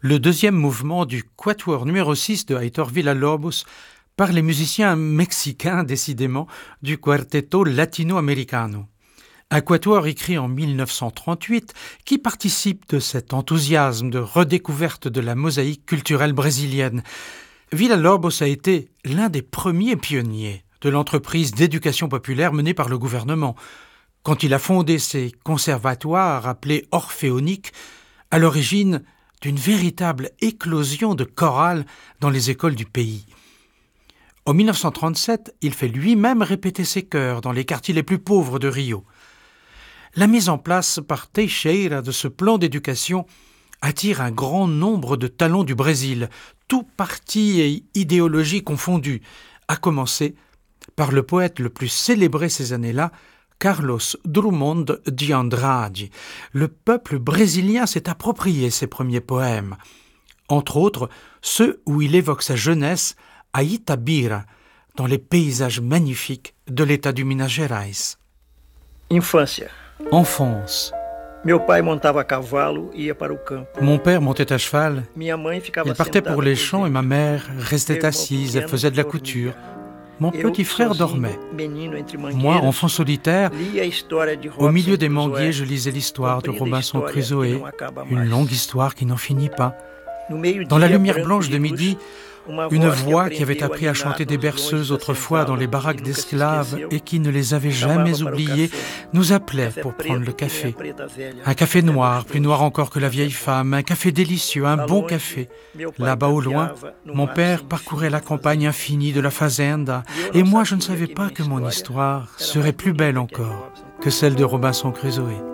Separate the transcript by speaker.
Speaker 1: le deuxième mouvement du quatuor numéro 6 de Heitor Villa-Lobos par les musiciens mexicains, décidément, du Quarteto Latino-Americano. Un quatuor écrit en 1938 qui participe de cet enthousiasme de redécouverte de la mosaïque culturelle brésilienne. Villa-Lobos a été l'un des premiers pionniers de l'entreprise d'éducation populaire menée par le gouvernement, quand il a fondé ses conservatoires appelés orphéoniques, à l'origine d'une véritable éclosion de chorales dans les écoles du pays. En 1937, il fait lui-même répéter ses chœurs dans les quartiers les plus pauvres de Rio. La mise en place par Teixeira de ce plan d'éducation attire un grand nombre de talents du Brésil, tous partis et idéologies confondus, à commencer par le poète le plus célébré ces années-là, Carlos Drummond de Andrade. Le peuple brésilien s'est approprié ses premiers poèmes, entre autres ceux où il évoque sa jeunesse à Itabira, dans les paysages magnifiques de l'état du Minas Gerais.
Speaker 2: Infância.
Speaker 1: Enfance.
Speaker 2: Meu pai montava a cavalo e ia para o campo.
Speaker 1: Mon père montait à cheval,
Speaker 2: Minha mãe ficava
Speaker 1: il partait
Speaker 2: sentada
Speaker 1: pour les
Speaker 2: cozinhando.
Speaker 1: champs et ma mère restait assise, elle faisait de la couture. Mon petit frère dormait. Moi, enfant solitaire, au milieu des manguiers, je lisais l'histoire de Robinson Crusoe, une longue histoire qui n'en finit pas. Dans la lumière blanche de midi, une voix qui avait appris à chanter des berceuses autrefois dans les baraques d'esclaves et qui ne les avait jamais oubliées, nous appelait pour prendre le café. Un café noir, plus noir encore que la vieille femme, un café délicieux, un bon café. Là-bas au loin, mon père parcourait la campagne infinie de la fazenda et moi je ne savais pas que mon histoire serait plus belle encore que celle de Robinson Crusoe.